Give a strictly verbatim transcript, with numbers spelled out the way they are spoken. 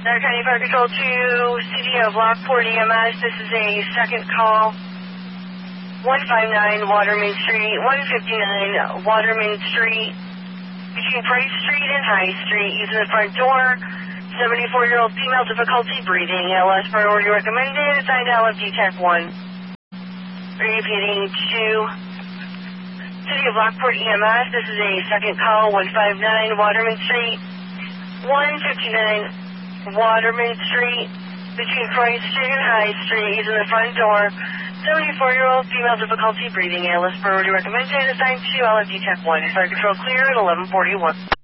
North County Fire Control two, C D O Lockport E M S. This is a second call. one fifty-nine Waterman Street, one fifty-nine Waterman Street, between Price Street and High Street, using the front door. seventy-four-year-old female, difficulty breathing. L S priority recommended. Assigned L F D Tech one. Repeating to City of Lockport E M S. This is a second call. one fifty-nine Waterman Street, one fifty-nine Waterman Street, between Price Street and High Street, using the front door. seventy-four-year-old female, difficulty breathing. A L S priority recommended. Assigned to L F D Tech one. Fire control clear at eleven forty-one.